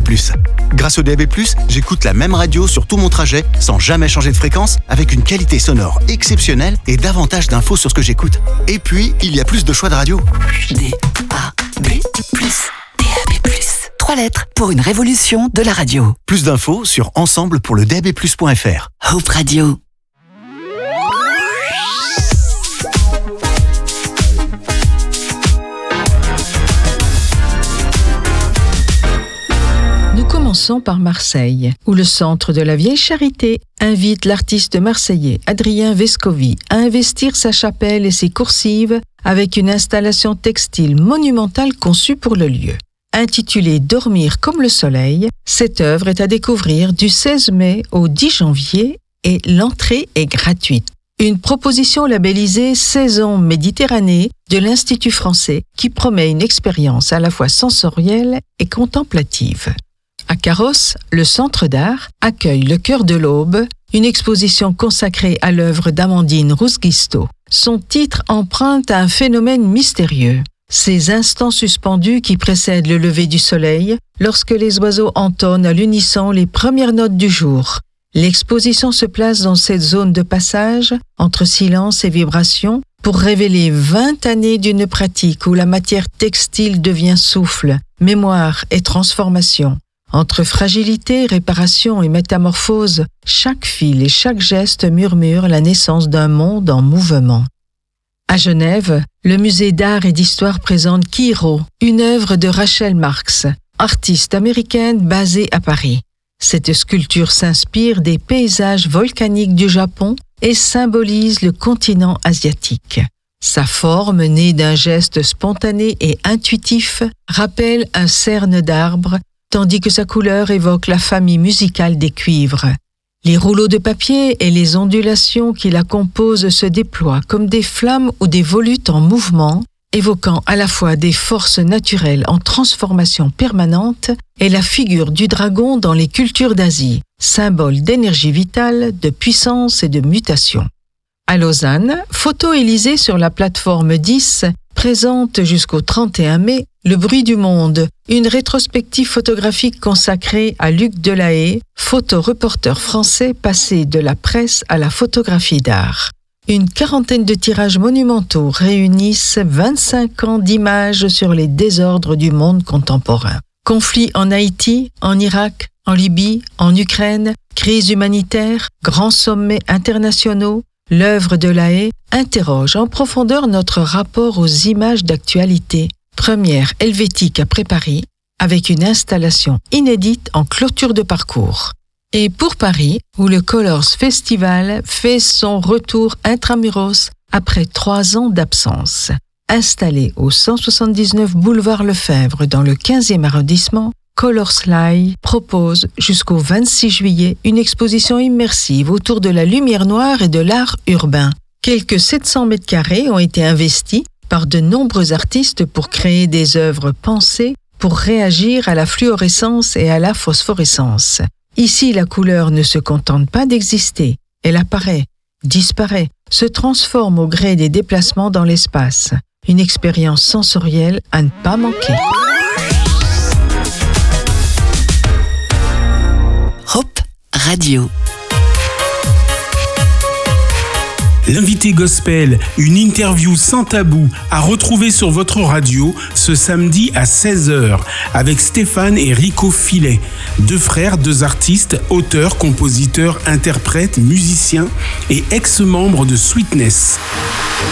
Grâce au DAB+, j'écoute la même radio sur tout mon trajet sans jamais changer de fréquence, avec une qualité sonore exceptionnelle et davantage d'infos sur ce que j'écoute. Et puis, il y a plus de choix de radio. DAB+. 3 lettres pour une révolution de la radio. Plus d'infos sur ensemble pour le DAB+.fr. Hope Radio. Commençons par Marseille, où le Centre de la Vieille Charité invite l'artiste marseillais Adrien Vescovi à investir sa chapelle et ses coursives avec une installation textile monumentale conçue pour le lieu. Intitulée « Dormir comme le soleil », cette œuvre est à découvrir du 16 mai au 10 janvier et l'entrée est gratuite. Une proposition labellisée Saison Méditerranée de l'Institut français qui promet une expérience à la fois sensorielle et contemplative. À Carrosse, le Centre d'art accueille Le Cœur de l'Aube, une exposition consacrée à l'œuvre d'Amandine Rousguisto. Son titre emprunte à un phénomène mystérieux. Ces instants suspendus qui précèdent le lever du soleil, lorsque les oiseaux entonnent à l'unisson les premières notes du jour. L'exposition se place dans cette zone de passage, entre silence et vibration, pour révéler 20 années d'une pratique où la matière textile devient souffle, mémoire et transformation. Entre fragilité, réparation et métamorphose, chaque fil et chaque geste murmure la naissance d'un monde en mouvement. À Genève, le musée d'art et d'histoire présente Kiro, une œuvre de Rachel Marks, artiste américaine basée à Paris. Cette sculpture s'inspire des paysages volcaniques du Japon et symbolise le continent asiatique. Sa forme, née d'un geste spontané et intuitif, rappelle un cerne d'arbre, tandis que sa couleur évoque la famille musicale des cuivres. Les rouleaux de papier et les ondulations qui la composent se déploient comme des flammes ou des volutes en mouvement, évoquant à la fois des forces naturelles en transformation permanente et la figure du dragon dans les cultures d'Asie, symbole d'énergie vitale, de puissance et de mutation. À Lausanne, Photo Élysée sur la plateforme 10 présente jusqu'au 31 mai Le bruit du monde, une rétrospective photographique consacrée à Luc Delahaye, photoreporter français passé de la presse à la photographie d'art. Une quarantaine de tirages monumentaux réunissent 25 ans d'images sur les désordres du monde contemporain. Conflits en Haïti, en Irak, en Libye, en Ukraine, crise humanitaire, grands sommets internationaux, l'œuvre de Delahaye interroge en profondeur notre rapport aux images d'actualité. Première helvétique après Paris, avec une installation inédite en clôture de parcours. Et pour Paris, où le Colors Festival fait son retour intramuros après 3 ans d'absence. Installé au 179 boulevard Lefebvre dans le 15e arrondissement, Colors Live propose jusqu'au 26 juillet une exposition immersive autour de la lumière noire et de l'art urbain. Quelques 700 mètres carrés ont été investis par de nombreux artistes pour créer des œuvres pensées pour réagir à la fluorescence et à la phosphorescence. Ici, la couleur ne se contente pas d'exister. Elle apparaît, disparaît, se transforme au gré des déplacements dans l'espace. Une expérience sensorielle à ne pas manquer. Hope Radio. L'invité gospel, une interview sans tabou à retrouver sur votre radio ce samedi à 16h avec Stéphane et Rico Filet, 2 frères, 2 artistes, auteurs, compositeurs, interprètes, musiciens et ex-membres de Sweetness.